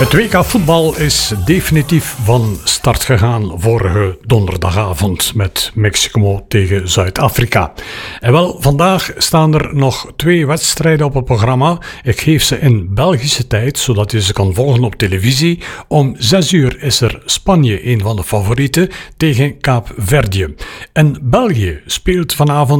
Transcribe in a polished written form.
Het WK voetbal is definitief van start gegaan vorige donderdagavond met Mexico tegen Zuid-Afrika. En wel, vandaag staan er nog 2 wedstrijden op het programma. Ik geef ze in Belgische tijd, zodat je ze kan volgen op televisie. Om 6 uur is er Spanje, een van de favorieten, tegen Kaapverdië. En België speelt vanavond